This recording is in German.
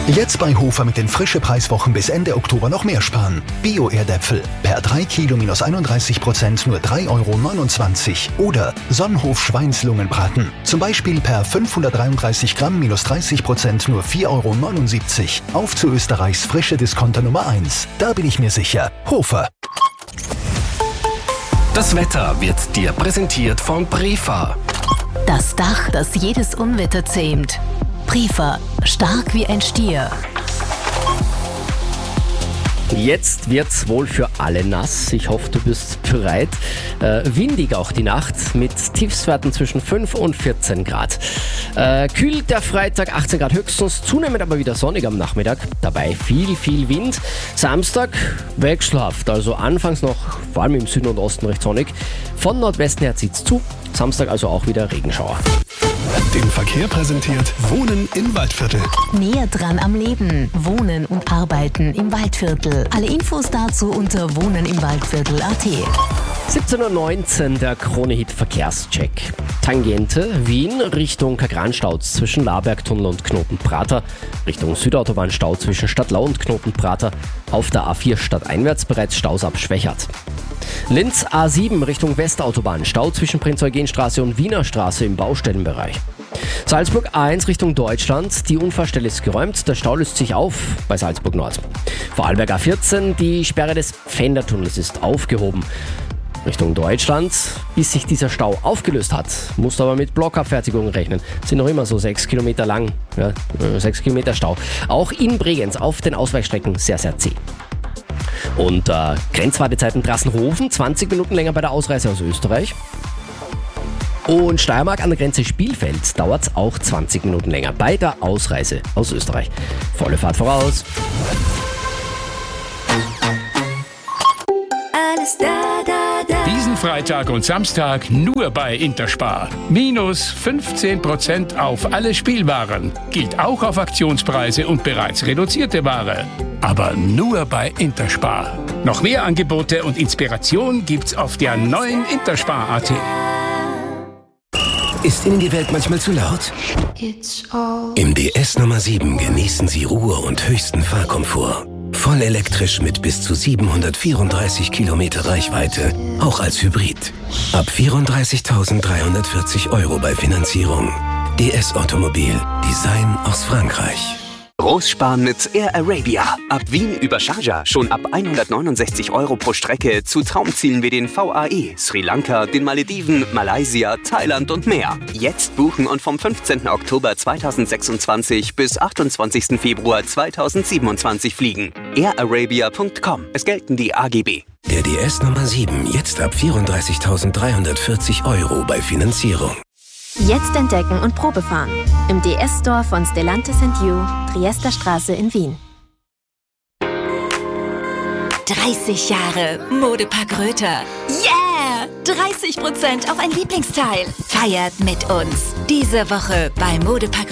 Jetzt bei Hofer mit den Frische-Preiswochen bis Ende Oktober noch mehr sparen. Bio-Erdäpfel per 3 Kilo minus 31% nur 3,29 € oder Sonnenhof Schweinslungenbraten. Zum Beispiel per 533 Gramm minus 30% nur 4,79 €. Auf zu Österreichs frische Discounter Nummer 1. Da bin ich mir sicher. Hofer. Das Wetter wird dir präsentiert von Prefa. Das Dach, das jedes Unwetter zähmt. Prefa, stark wie ein Stier. Jetzt wird's wohl für alle nass. Ich hoffe, du bist bereit. Windig auch die Nacht mit Tiefstwerten zwischen 5 und 14 Grad. Kühl der Freitag, 18 Grad höchstens, zunehmend aber wieder sonnig am Nachmittag. Dabei viel Wind. Samstag wechselhaft, also anfangs noch, vor allem im Süden und Osten recht sonnig. Von Nordwesten her zieht's zu. Samstag also auch wieder Regenschauer. Den Verkehr präsentiert Wohnen im Waldviertel. Näher dran am Leben. Wohnen und Arbeiten im Waldviertel. Alle Infos dazu unter wohnenimwaldviertel.at. 17:19 Uhr, der Krone-Hit Verkehrscheck. Tangente Wien Richtung Kagran-Stauz zwischen Labergtunnel und Knotenprater. Richtung Südautobahn-Stau zwischen Stadtlau und Knotenprater. Auf der A4 stadteinwärts bereits Staus ab Schwächert. Linz A7 Richtung Westautobahn. Stau zwischen Prinz-Eugen-Straße und Wiener Straße im Baustellenbereich. Salzburg A1 Richtung Deutschland. Die Unfallstelle ist geräumt. Der Stau löst sich auf bei Salzburg Nord. Vorarlberg A14. Die Sperre des Pfändertunnels ist aufgehoben. Richtung Deutschland, bis sich dieser Stau aufgelöst hat, musst du aber mit Blockabfertigung rechnen. Sind noch immer so 6 Kilometer lang, 6 Kilometer Stau. Auch in Bregenz auf den Ausweichstrecken sehr zäh. Und Grenzwartezeiten Drassenhofen, 20 Minuten länger bei der Ausreise aus Österreich. Und Steiermark an der Grenze Spielfeld dauert es auch 20 Minuten länger bei der Ausreise aus Österreich. Volle Fahrt voraus. Alles da. Diesen Freitag und Samstag nur bei Interspar. Minus 15% auf alle Spielwaren. Gilt auch auf Aktionspreise und bereits reduzierte Ware. Aber nur bei Interspar. Noch mehr Angebote und Inspiration gibt's auf der neuen Interspar.at. Ist Ihnen die Welt manchmal zu laut? Im DS Nummer 7 genießen Sie Ruhe und höchsten Fahrkomfort. Voll elektrisch mit bis zu 734 Kilometer Reichweite, auch als Hybrid. Ab 34.340 € bei Finanzierung. DS Automobil, Design aus Frankreich. Großsparen mit Air Arabia. Ab Wien über Sharjah schon ab 169 € pro Strecke zu Traumzielen wie den VAE, Sri Lanka, den Malediven, Malaysia, Thailand und mehr. Jetzt buchen und vom 15. Oktober 2026 bis 28. Februar 2027 fliegen. airarabia.com. Es gelten die AGB. Der DS Nummer 7 jetzt ab 34.340 € bei Finanzierung. Jetzt entdecken und Probefahren. Im DS-Store von Stellantis & You, Triester Straße in Wien. 30 Jahre Modepark Röther. Yeah! 30% auf ein Lieblingsteil. Feiert mit uns. Diese Woche bei Modepark